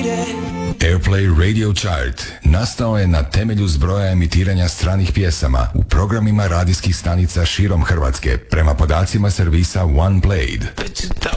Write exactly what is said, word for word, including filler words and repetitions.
Airplay Radio Chart nastao je na temelju zbroja emitiranja stranih pjesama u programima radijskih stanica širom Hrvatske prema podacima servisa OnePlayed.